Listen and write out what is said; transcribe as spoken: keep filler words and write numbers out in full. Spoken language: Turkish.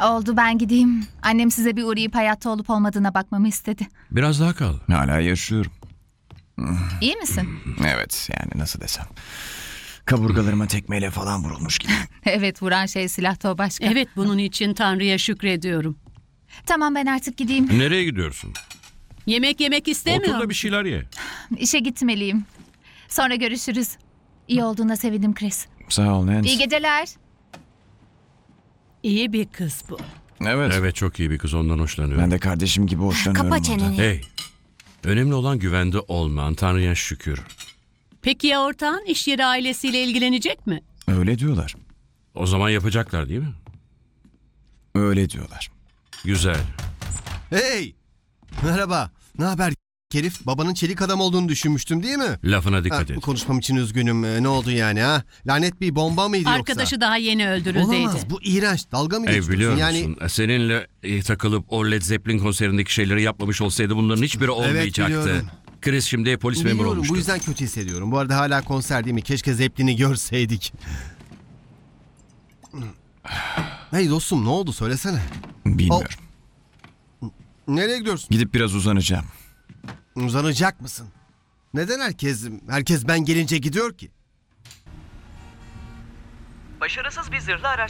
Oldu, ben gideyim. Annem size bir uğrayıp hayatta olup olmadığına bakmamı istedi. Biraz daha kal. Hala yaşıyorum. İyi misin? Evet, yani nasıl desem. Kaburgalarıma tekmeyle falan vurulmuş gibi. Evet, vuran şey silahtı o başka. Evet, bunun için Tanrı'ya şükrediyorum. Tamam, ben artık gideyim. Nereye gidiyorsun? Yemek yemek istemiyor Otur da bir musun? şeyler ye. İşe gitmeliyim. Sonra görüşürüz. İyi olduğuna sevindim Chris. Sağ ol Nancy. İyi geceler. İyi bir kız bu. Evet. Evet, çok iyi bir kız, ondan hoşlanıyorum. Ben de kardeşim gibi hoşlanıyorum. Kapa ondan. çeneni. Hey, önemli olan güvende olman. Tanrı'ya şükür. Peki ya ortağın iş yeri ailesiyle ilgilenecek mi? Öyle diyorlar. O zaman yapacaklar değil mi? Öyle diyorlar. Güzel. Hey! Merhaba. Ne haber herif? Babanın çelik adam olduğunu düşünmüştüm değil mi? Lafına Ha, dikkat bu et. konuşmam için üzgünüm. Ee, ne oldu yani ha? Lanet bir bomba mıydı yoksa? Arkadaşı daha yeni öldürüldüydü. Olamaz. Bu iğrenç. Dalga mı Hey, geçiyorsun? biliyor yani... musun? Seninle e, takılıp o Led Zeppelin konserindeki şeyleri yapmamış olsaydı bunların hiçbiri olmayacaktı. biliyorum. Chris şimdi polis memuru Biliyorum. olmuştu. Bu yüzden kötü hissediyorum. Bu arada hala konser değil mi? Keşke Zeppelin'i görseydik. Hey dostum, ne oldu? Söylesene. Bilmiyorum. Nereye gidiyorsun? Gidip biraz uzanacağım. Uzanacak mısın? Neden herkes herkes ben gelince gidiyor ki? Başarısız bir zırhlı araç